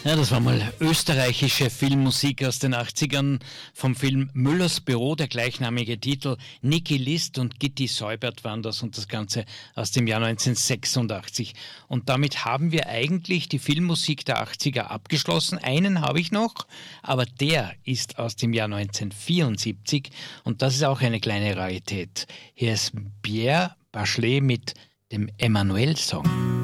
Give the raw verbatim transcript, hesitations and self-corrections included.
Ja, das war mal österreichische Filmmusik aus den achtzigern vom Film Müllers Büro, der gleichnamige Titel. Niki List und Gitti Seubert waren das und das Ganze aus dem Jahr neunzehnhundertsechsundachtzig. Und damit haben wir eigentlich die Filmmusik der achtziger abgeschlossen. Einen habe ich noch, aber der ist aus dem Jahr neunzehnhundertvierundsiebzig und das ist auch eine kleine Rarität. Hier ist Pierre Bachelet mit dem Emmanuel-Song.